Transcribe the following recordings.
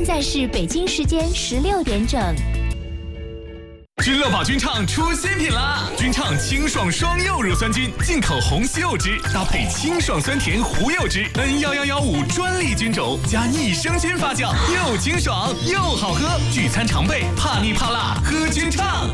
在是北京时间16点整。 君乐宝君畅出新品啦！君畅清爽双柚乳酸菌，进口红西柚汁，搭配清爽酸甜胡柚汁 ，N11115专利菌种，加益生菌发酵，又清爽又好喝。聚餐常备，怕腻怕辣，喝君畅。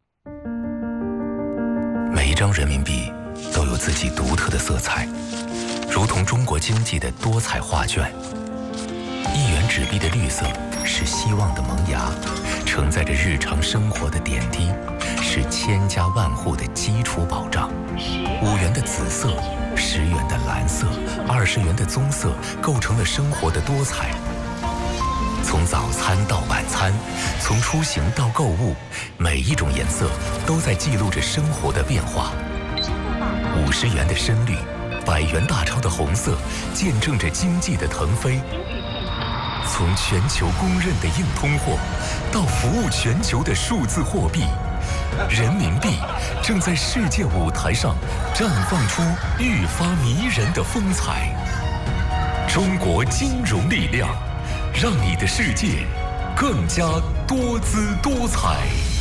每一张人民币都有自己独特的色彩，如同中国经济的多彩画卷。1元纸币的绿色是希望的萌芽，承载着日常生活的点滴，是千家万户的基础保障。5元的紫色，10元的蓝色，20元的棕色，构成了生活的多彩。从早餐到晚餐，从出行到购物，每一种颜色都在记录着生活的变化。50元的深绿，100元大钞的红色，见证着经济的腾飞。从全球公认的硬通货，到服务全球的数字货币，人民币正在世界舞台上绽放出愈发迷人的风采。中国金融力量，让你的世界更加多姿多彩。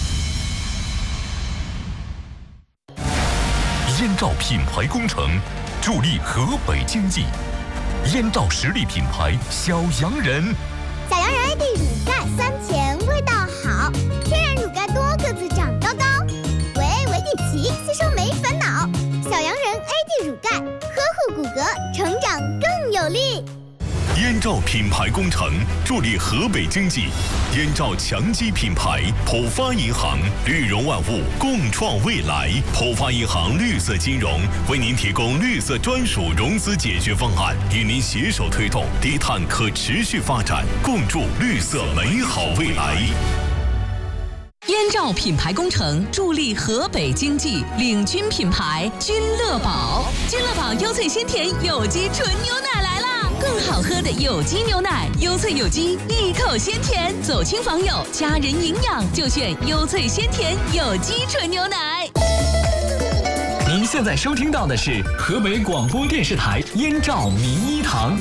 燕赵品牌工程助力河北经济。燕赵实力品牌小洋人， 小洋人 AD 乳钙酸甜，味道好，天然乳钙多个子长高高，维底奇吸收没烦恼。小洋人 AD 乳钙，呵护骨骼，成长更有力。 燕赵品牌工程助力河北经济，燕赵强基品牌，浦发银行，绿融万物，共创未来。浦发银行绿色金融为您提供绿色专属融资解决方案，与您携手推动低碳可持续发展，共筑绿色美好未来。 燕赵品牌工程助力河北经济，领军品牌君乐宝。君乐宝优萃鲜甜有机纯牛奶来啦！更好喝的有机牛奶，优萃有机，一口鲜甜，走亲访友，家人营养就选优萃鲜甜有机纯牛奶。 您现在收听到的是河北广播电视台燕赵名医堂。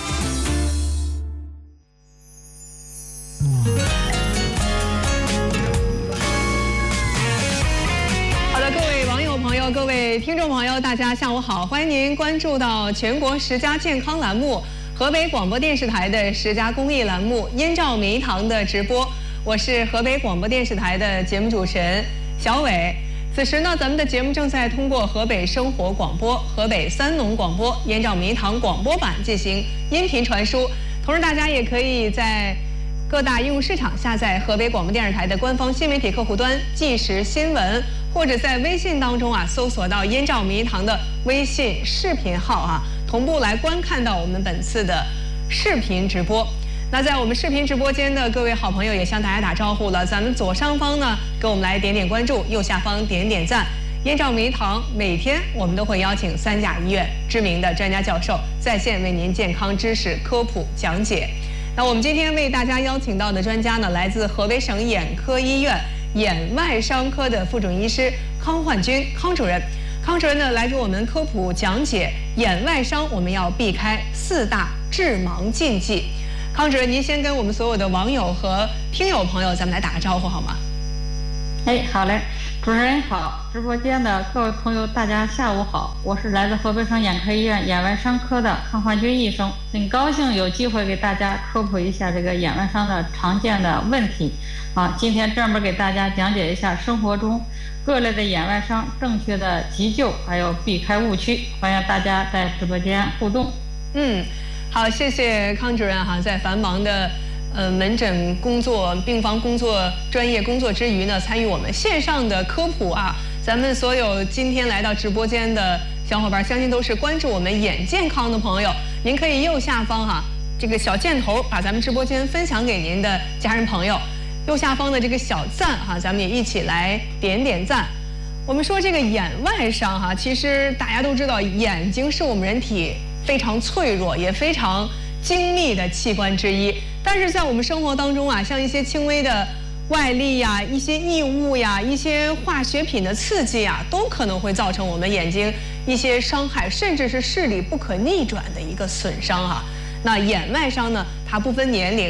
各位听众朋友，大家下午好！欢迎您关注到全国10佳健康栏目、河北广播电视台的10佳公益栏目燕赵名医堂的直播。我是河北广播电视台的节目主持人小伟。此时呢，咱们的节目正在通过河北生活广播、河北三农广播、燕赵名医堂广播版进行音频传输。同时，大家也可以在各大应用市场下载河北广播电视台的官方新媒体客户端即时新闻，或者在微信当中搜索到燕赵名医堂的微信视频号同步来观看到我们本次的视频直播。那在我们视频直播间的各位好朋友也向大家打招呼了，咱们左上方呢给我们来点点关注，右下方点点赞。燕赵名医堂每天我们都会邀请3甲医院知名的专家教授在线为您健康知识科普讲解。那我们今天为大家邀请到的专家呢，来自河北省眼科医院眼外伤科的副准医师康焕军康主任。康主任呢来给我们科普讲解眼外伤我们要避开4大致盲禁忌。康主任，您先跟我们所有的网友和听友朋友咱们来打个招呼好吗？ 好嘞，主持人好，直播间的各位朋友大家下午好，我是来自河北省眼科医院眼外伤科的康焕军医生，很高兴有机会给大家科普一下这个眼外伤的常见的问题今天专门给大家讲解一下生活中各类的眼外伤正确的急救，还有避开误区，欢迎大家在直播间互动。 好，谢谢康主任在繁忙的门诊工作、病房工作、专业工作之余呢，参与我们线上的科普咱们所有今天来到直播间的小伙伴，相信都是关注我们眼健康的朋友。您可以右下方这个小箭头把咱们直播间分享给您的家人朋友，右下方的这个小赞咱们也一起来点点赞。我们说这个眼外伤其实大家都知道，眼睛是我们人体非常脆弱也非常精密的器官之一，但是在我们生活当中像一些轻微的外力一些异物一些化学品的刺激都可能会造成我们眼睛一些伤害，甚至是视力不可逆转的一个损伤那眼外伤呢，它不分年龄，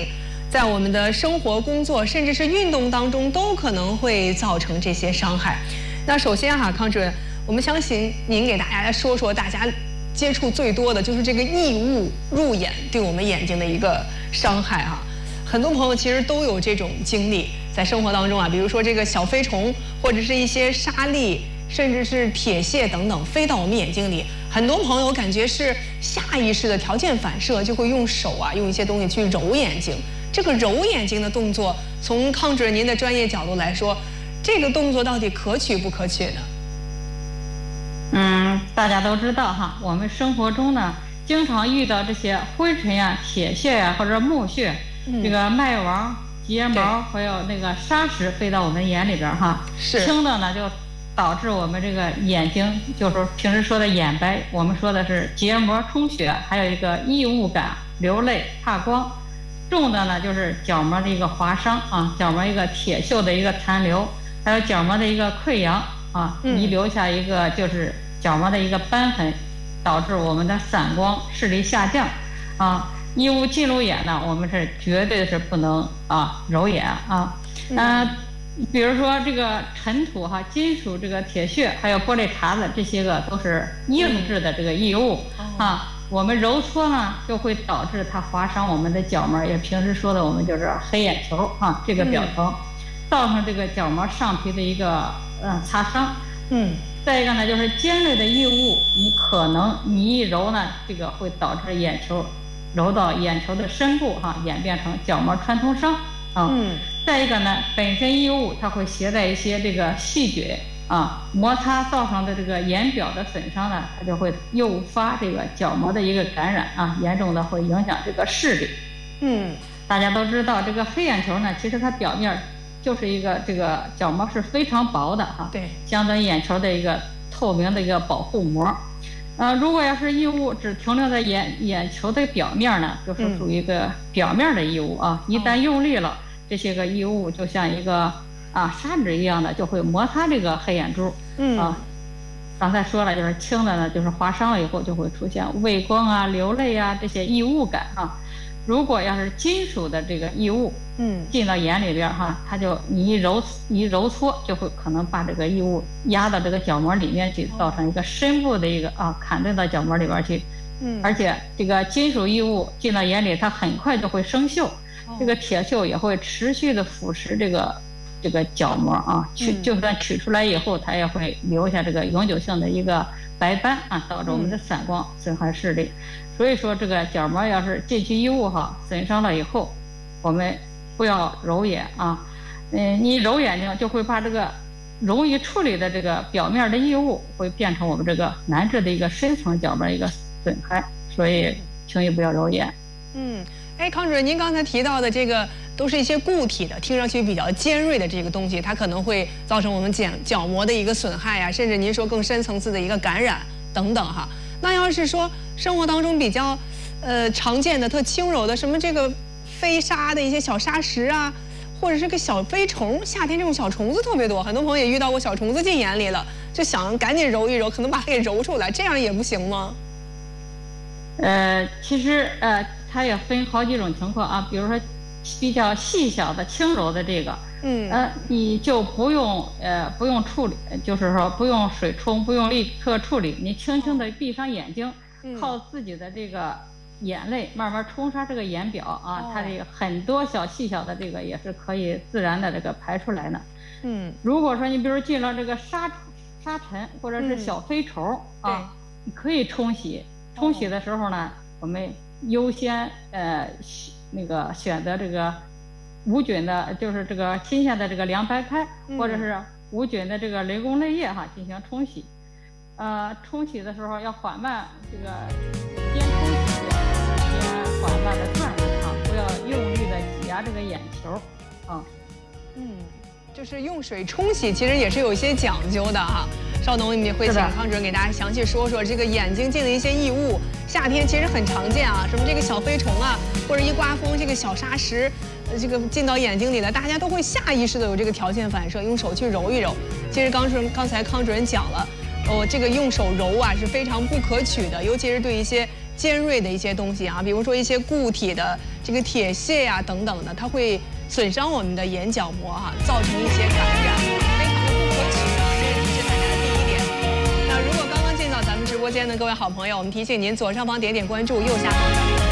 在我们的生活、工作，甚至是运动当中，都可能会造成这些伤害。那首先哈，康主任，我们相信您给大家来说说，大家接触最多的就是这个异物入眼对我们眼睛的一个伤害哈。很多朋友其实都有这种经历，在生活当中啊，比如说这个小飞虫，或者是一些沙粒，甚至是铁屑等等飞到我们眼睛里，很多朋友感觉是下意识的条件反射，就会用手啊，用一些东西去揉眼睛。这个揉眼睛的动作，从康主任您的专业角度来说，这个动作到底可取不可取呢？ 大家都知道哈，我们生活中呢，经常遇到这些灰尘呀、铁屑呀，或者木屑，这个麦王、睫毛，还有那个沙石飞到我们眼里边哈，轻的呢就导致我们这个眼睛，就是平时说的眼白，我们说的是结膜充血，还有一个异物感、流泪、怕光。重的呢就是角膜的一个划伤啊，角膜一个铁锈的一个残留，还有角膜的一个溃疡啊，遗留下一个就是角膜的一个斑痕，导致我们的散光、视力下降啊。异物进入眼呢，我们是绝对是不能揉眼啊。比如说这个尘土哈、金属这个铁屑，还有玻璃碴子，这些个都是硬质的这个异物啊。我们揉搓呢，就会导致它划伤我们的角膜，也平时说的我们就是黑眼球啊，这个表层，造成这个角膜上皮的一个擦伤。再一个呢，就是尖锐的异物，你一揉呢，这个会导致眼球揉到眼球的深部哈，演变成角膜穿通伤啊。再一个呢，本身异物它会携带一些这个细菌摩擦造成的这个眼表的损伤呢，它就会诱发这个角膜的一个感染严重的会影响这个视力。大家都知道这个黑眼球呢，其实它表面就是一个这个角膜是非常薄的对， 相当于眼球的一个透明的一个保护膜。如果要是异物只停留在眼球的表面呢，就是属于一个表面的异物一旦用力了，这些个异物就像一个砂纸一样的，就会摩擦这个黑眼珠。刚才说了，就是轻的呢，就是划伤了以后就会出现畏光流泪这些异物感如果要是金属的这个异物进到眼里边它就你一揉搓，就会可能把这个异物压到这个角膜里面去，造成一个深部的一个砍进到角膜里边去。而且这个金属异物进到眼里，它很快就会生锈，这个铁锈也会持续的腐蚀这个角膜就算取出来以后，它也会留下这个永久性的一个白斑导致我们的散光，损害视力。所以说这个角膜要是进去异物损伤了以后，我们不要揉眼你揉眼睛就会把这个容易处理的这个表面的异物会变成我们这个难治的一个深层角膜一个损害，所以轻易不要揉眼。 康主任，您刚才提到的这个都是一些固体的，听上去比较尖锐的这个东西，它可能会造成我们角膜的一个损害甚至您说更深层次的一个感染等等那要是说生活当中比较常见的特轻柔的什么这个飞沙的一些小沙石或者是个小飞虫，夏天这种小虫子特别多，很多朋友也遇到过小虫子进眼里了，就想赶紧揉一揉，可能把它给揉出来，这样也不行吗？ 其实它也分好几种情况比如说比较细小的轻柔的这个你就不用处理，就是说不用水冲，不用立刻处理，你轻轻的闭上眼睛，靠自己的这个眼泪慢慢冲刷这个眼表它这个很多细小的这个也是可以自然的这个排出来的。如果说你比如进了这个沙尘或者是小飞虫你可以冲洗的时候呢，我们优先选择这个无菌的，就是这个新鲜的这个凉白开，或者是无菌的这个人工泪液进行冲洗。冲洗的时候要缓慢，这个边冲洗边缓慢的转不要用力的挤压这个眼球就是用水冲洗其实也是有一些讲究的稍等，我们也会请康主任给大家详细说说这个眼睛进的一些异物，夏天其实很常见什么这个小飞虫或者一刮风这个小沙石，这个进到眼睛里了，大家都会下意识的有这个条件反射，用手去揉一揉。其实刚才康主任讲了，这个用手揉是非常不可取的，尤其是对一些尖锐的一些东西啊，比如说一些固体的这个铁屑呀等等的，它会损伤我们的眼角膜哈，造成一些感染，非常的不可取啊。这是大家的第一点。那如果刚刚进到咱们直播间的各位好朋友，我们提醒您左上方点点关注，右下方